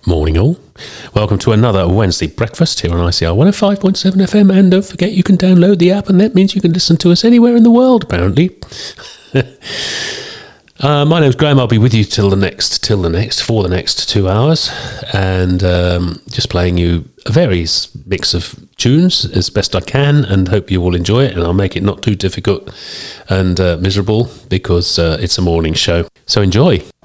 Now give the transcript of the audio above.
Morning all. Welcome to another Wednesday breakfast here on ICR 105.7 FM, and don't forget you can download the app, and that means you can listen to us anywhere in the world, apparently. My name's Graham. I'll be with you for the next 2 hours, and just playing you a various mix of tunes as best I can, and hope you all enjoy it, and I'll make it not too difficult and miserable because it's a morning show. So enjoy.